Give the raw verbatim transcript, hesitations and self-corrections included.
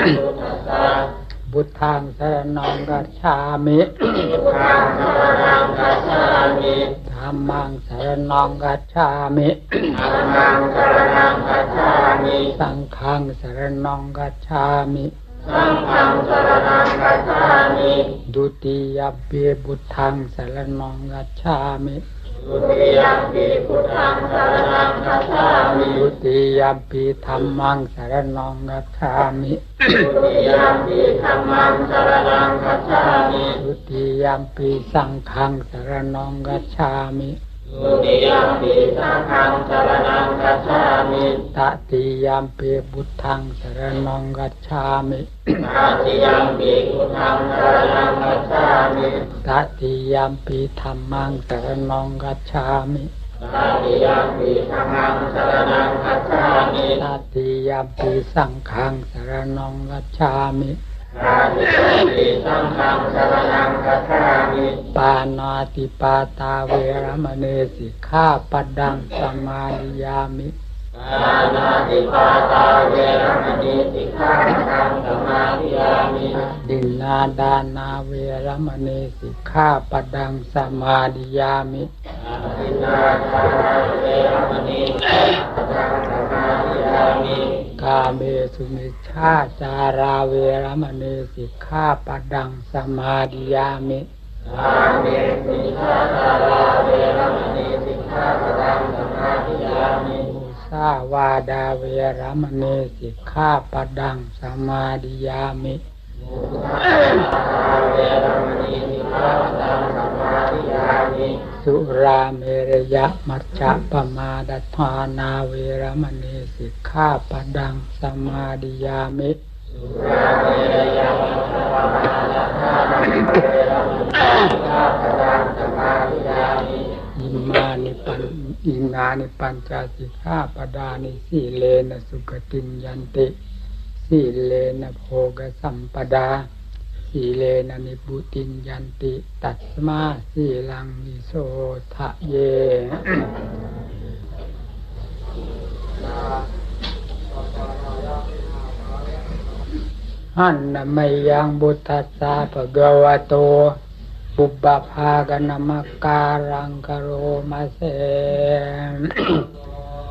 พุทธังสรณังคัจฉามิธัมมังสรณังคัจฉามิสังฆังสรณังคัจฉามิดุติยมปีพุทธังสรณังคัจฉามิดุติยมปีพุทธังสรณังคัจฉามิดุติยมปีธัมมังสรณังคัจฉามิดุติยมปีธัมมังสรณังคัจฉามิดุติยมปีสังฆังสรณังคัจฉามิดุติยมปีสังฆังสรณังคัจฉามิตติยมปีพุทธังสรณังคัจฉามิตติยมปีพุทธังสรณังคัจฉามิตติยมปีธัมมังสรณังคัจฉามิตติยมปีธัมมังสรณังคัจฉามิตติยมปีสังฆังสรณังคัจฉามิตติยมปีสังฆังสรณังคัจฉามิปานาติปาตาเวรมณีสิกขาปัดดังสมาธิยามิปานาติปาตาเวรมณีสิกขาปัดดังสมาธิยามิดินนาดานาเวรมณีสิกขาปัดดังสมาธิยามิดินนาดานาเวรมณีสิกขาปัดดังสมาธิยามิกาเมสุมิชฌาจาราเวรมณีสิกขาปัดดังสมาธิยามิกาเมสุมิชฌาจาราเวรมณีสิกขาปัดดังสมาธิยามิมุสาวาดาเวรมณีสิกขาปัดดังสมาธิยามิมุสาวาดาเวรมณีสิกขาปัดดังสมาธิยามิสุราเมรยมัจจปมาดัฏฐานาเวรมณีสิกขาปัดดังสมาธิยามิสุราเมรยมัจจปมาดัฏฐานาเวรมณีสิกขาปัดดังสมาธิยามิอิมานิปันอินานิปัญจสิกขาปดานิสีเลนะสุขติงยันติสีเลนะโภคสัมปดาสีเลนะนิพุติงยันติตัสมาสีลังวิโสทะเยหันนะมัยยังบุตตัสสะภะคะวะโตปุบปภากนมักการังกโรมาเส